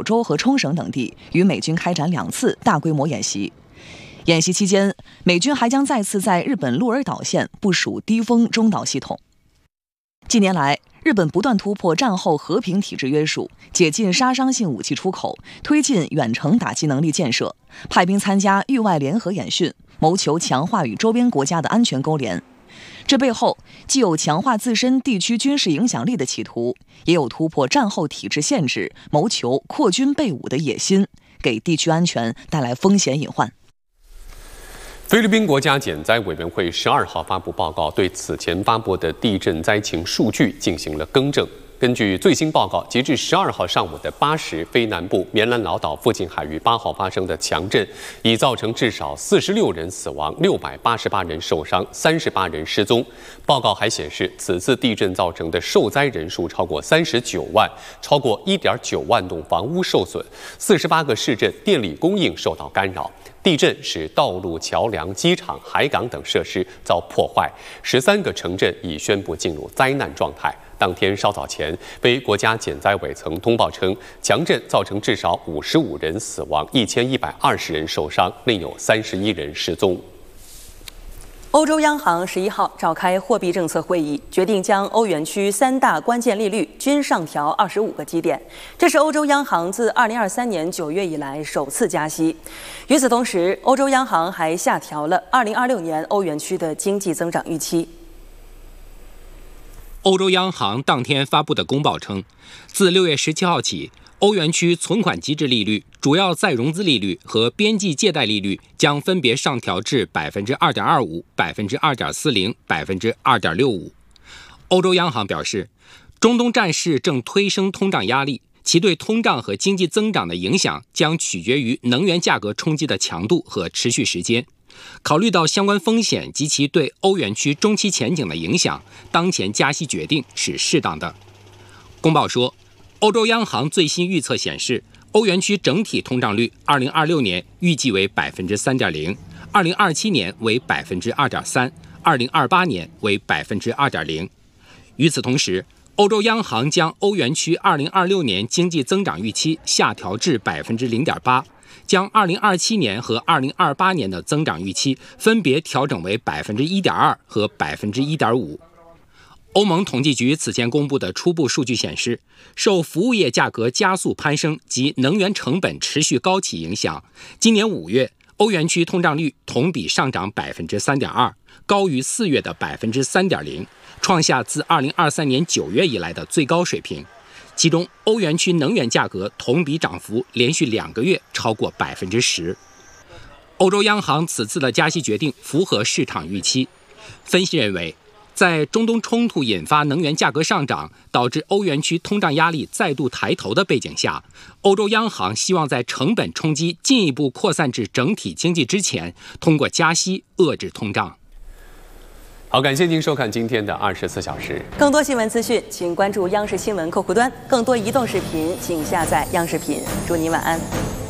州和冲绳等地与美军开展2次大规模演习。演习期间，美军还将再次在日本鹿儿岛县部署低风中导系统。近年来，日本不断突破战后和平体制约束，解禁杀伤性武器出口，推进远程打击能力建设，派兵参加域外联合演训，谋求强化与周边国家的安全勾连。这背后既有强化自身地区军事影响力的企图，也有突破战后体制限制，谋求扩军备武的野心，给地区安全带来风险隐患。 菲律宾国家减灾委员会12号发布报告，对此前发布的地震灾情数据进行了更正。根据最新报告，截至12号上午的8时，菲南部棉兰老岛附近海域8号发生的强震，已造成至少46人死亡，688人受伤，38人失踪。报告还显示，此次地震造成的受灾人数超过39万，超过1.9万栋房屋受损，48个市镇电力供应受到干扰。地震使道路、桥梁、机场、海港等设施遭破坏，13个城镇已宣布进入灾难状态。当天稍早前，菲国家减灾委曾通报称，强震造成至少55人死亡，1120人受伤，另有31人失踪。 欧洲央行11号召开货币政策会议，决定将欧元区3大关键利率均上调25个基点，这是欧洲央行自2023年9月以来首次加息。与此同时，欧洲央行还下调了2026年欧元区的经济增长预期。 欧洲央行当天发布的公报称，自6月17号起，欧元区存款机制利率、主要再融资利率和边际借贷利率将分别上调至 2.25%、2.40%、2.65%。欧洲央行表示，中东战事正推升通胀压力，其对通胀和经济增长的影响将取决于能源价格冲击的强度和持续时间。考虑到相关风险及其对欧元区中期前景的影响，当前加息决定是适当的。公报说，欧洲央行最新预测显示，欧元区整体通胀率2026年预计为 3.0%， 2027年为 2.3%， 2028年为 2.0%。与此同时，欧洲央行将欧元区2026年经济增长预期下调至 0.8%， 将2027年和2028年的增长预期分别调整为 1.2% 和 1.5%。欧盟统计局此前公布的初步数据显示，受服务业价格加速攀升及能源成本持续高企影响，今年5月欧元区通胀率同比上涨 3.2%， 高于4月的 3.0%， 创下自2023年9月以来的最高水平。其中，欧元区能源价格同比涨幅连续2个月超过 10%。欧洲央行此次的加息决定符合市场预期。分析认为，在中东冲突引发能源价格上涨，导致欧元区通胀压力再度抬头的背景下，欧洲央行希望在成本冲击进一步扩散至整体经济之前，通过加息遏制通胀。 好，感谢您收看今天的24小时。 更多新闻资讯，请关注央视新闻客户端；更多移动视频，请下载央视频。祝您晚安。